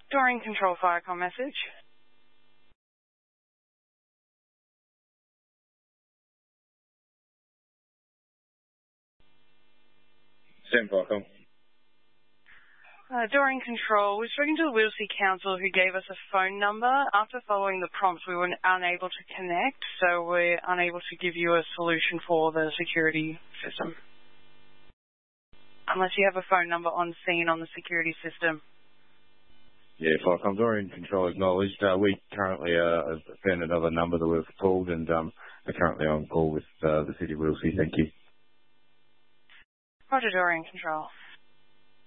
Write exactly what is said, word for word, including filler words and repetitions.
Dorian Control Firecom message. Sam Firecom. Uh, Dorian Control, we're speaking to the Whittlesea Council who gave us a phone number. After following the prompts, we were unable to connect, so we're unable to give you a solution for the security system. Unless you have a phone number on scene on the security system. Yeah, Firecom. Dorian Control acknowledged. Uh, we currently uh, have found another number that we've called and um, are currently on call with uh, the City of Whittlesea. Thank you. Roger, Dorian Control.